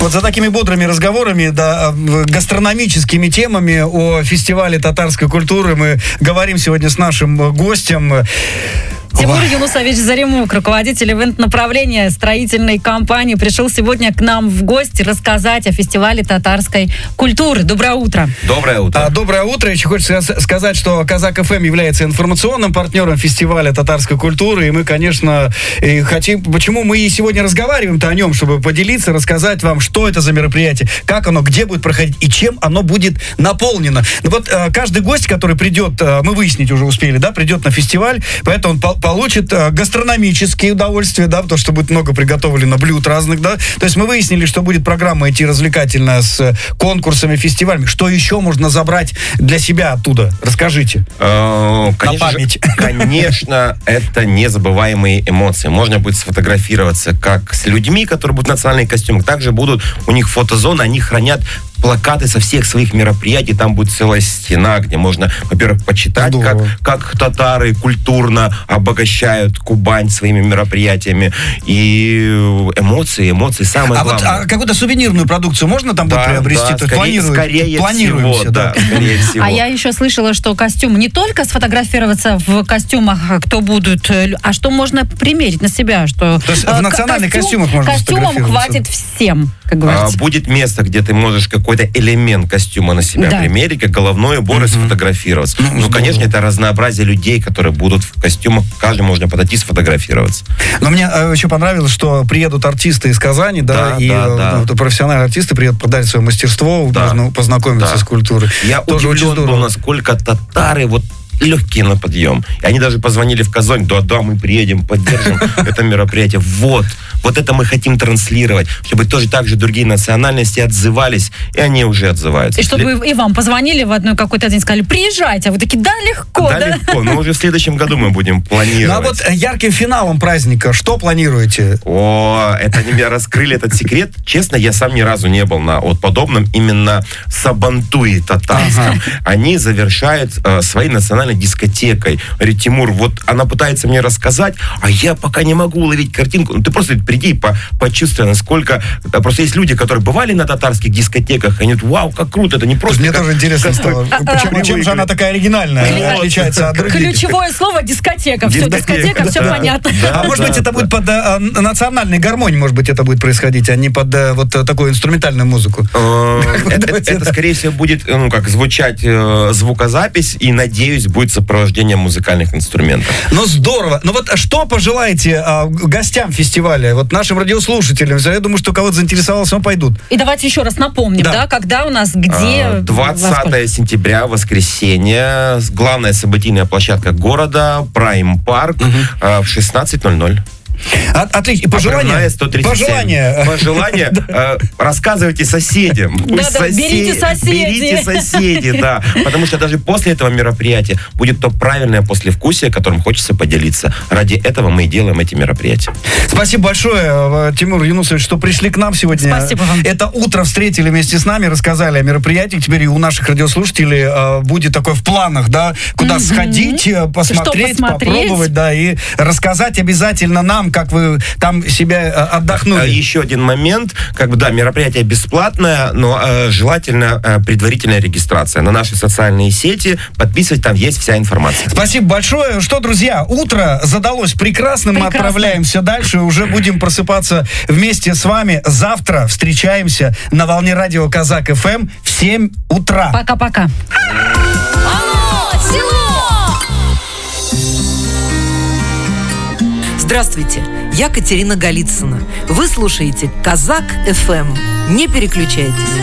Вот за такими бодрыми разговорами, да, гастрономическими темами о фестивале татарской культуры мы говорим сегодня с нашим гостем. Тимур Юнусович Заремук, руководитель ивент-направления строительной компании, пришел сегодня к нам в гости рассказать о фестивале татарской культуры. Доброе утро. Доброе утро. Доброе утро. Еще хочется сказать, что Казак ФМ является информационным партнером фестиваля татарской культуры. И мы, конечно, хотим... Почему мы и сегодня разговариваем-то о нем, чтобы поделиться, рассказать вам, что это за мероприятие, как оно, где будет проходить и чем оно будет наполнено. Ну вот каждый гость, который придет, мы выяснить уже успели, да, придет на фестиваль, поэтому он получит гастрономические удовольствия, да, потому что будет много приготовлено блюд разных, да. То есть мы выяснили, что будет программа идти развлекательная с конкурсами, фестивалями. Что еще можно забрать для себя оттуда? Расскажите. На память. Конечно, это незабываемые эмоции. Можно будет сфотографироваться как с людьми, которые будут в национальных костюмах. Также будут у них фотозоны, они хранят плакаты со всех своих мероприятий. Там будет целая стена, где можно, во-первых, почитать, как татары культурно обогащают Кубань своими мероприятиями. И эмоции самое главное. Вот какую-то сувенирную продукцию можно там будет приобрести? Да, скорее всего, да. Скорее всего. А я еще слышала, что костюм не только сфотографироваться в костюмах, кто будут, а что можно примерить на себя. Что то есть в национальных костюмах можно костюмом хватит всем, как говорится. Будет место, где ты можешь какой-то элемент костюма на себя примерить, как головной убор и сфотографироваться. Ну, конечно, это разнообразие людей, которые будут в костюмах. Каждому можно подойти сфотографироваться. Но мне еще понравилось, что приедут артисты из Казани, профессиональные артисты приедут подать свое мастерство, можно познакомиться с культурой. Я тоже удивлен был, насколько татары легкие на подъем. И они даже позвонили в Казань: да, мы приедем, поддержим это мероприятие. Вот это мы хотим транслировать, чтобы тоже так же другие национальности отзывались, и они уже отзываются. И чтобы и вам позвонили в одной какой-то день, сказали: приезжайте, а вы такие: да, легко. Да, легко, но уже в следующем году мы будем планировать. Ну а вот ярким финалом праздника что планируете? Это они мне раскрыли этот секрет. Честно, я сам ни разу не был на подобном, именно Сабантуи татарском. Они завершают своей национальной дискотекой. Говорит: Тимур, она пытается мне рассказать, а я пока не могу уловить картинку. Ты просто приди, почувствуй, насколько... Просто есть люди, которые бывали на татарских дискотеках, они говорят: вау, как круто, это не просто... Мне тоже интересно стало. Чем же она такая оригинальная, отличается от других? Ключевое слово — дискотека. Все, дискотека, все понятно. А может быть, это будет под национальной гармонией, может быть, это будет происходить, а не под такую инструментальную музыку? Это, скорее всего, будет, звучать звукозапись, и, надеюсь, будет сопровождение музыкальных инструментов. Ну, здорово. Ну вот что пожелаете гостям фестиваля, нашим радиослушателям? Я думаю, что кого-то заинтересовалось, он пойдут. И давайте еще раз напомним, когда у нас, где... 20 сентября, воскресенье, главная событийная площадка города, Прайм Парк, в 16:00. Отлично. Пожелание рассказывайте соседям. Берите соседей, да. Потому что даже после этого мероприятия будет то правильное послевкусие, которым хочется поделиться. Ради этого мы и делаем эти мероприятия. Спасибо большое, Тимур Юнусович, что пришли к нам сегодня. Спасибо вам. Это утро встретили вместе с нами, рассказали о мероприятии. Теперь и у наших радиослушателей будет такое в планах, куда сходить, посмотреть, попробовать, и рассказать обязательно нам, как вы там себя отдохнули. Еще один момент, мероприятие бесплатное, но желательно предварительная регистрация на наши социальные сети. Подписывать, там есть вся информация. Спасибо большое. Что, друзья, утро задалось прекрасно. Мы отправляемся дальше. Уже будем просыпаться вместе с вами. Завтра встречаемся на волне радио Казак ФМ в 7 утра. Пока-пока. Алло, село! Здравствуйте, я Катерина Голицына. Вы слушаете Казак ФМ. Не переключайтесь.